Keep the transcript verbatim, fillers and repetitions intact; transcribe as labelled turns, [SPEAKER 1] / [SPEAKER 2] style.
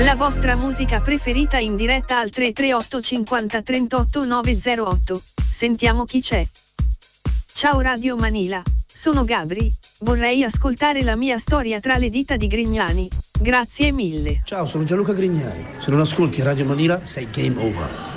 [SPEAKER 1] La vostra musica preferita in diretta al tre tre otto cinquanta trentotto nove zero otto. Sentiamo chi c'è. Ciao Radio Manila, sono Gabri, vorrei ascoltare la mia storia tra le dita di Grignani. Grazie mille.
[SPEAKER 2] Ciao, sono Gianluca Grignani. Se non ascolti Radio Manila sei game over.